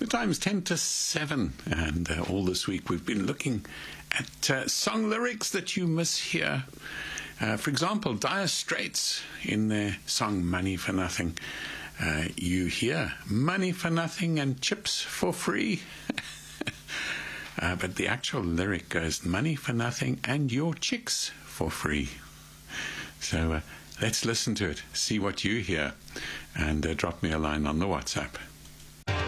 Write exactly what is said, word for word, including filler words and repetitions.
The time is ten to seven, and uh, all this week we've been looking at uh, song lyrics that you mishear. Uh, for example, Dire Straits, in their song Money for Nothing, uh, you hear money for nothing and chips for free. uh, but the actual lyric goes money for nothing and your chicks for free. So uh, let's listen to it, see what you hear, and uh, drop me a line on the WhatsApp.